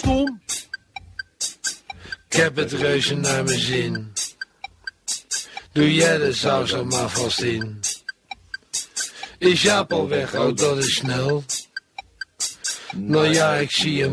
stom. Ik heb het reuze naar mijn zin. Doe jij de saus er maar vast in. Is Jaap al weg? Oh, dat is snel. Nou ja, ik zie hem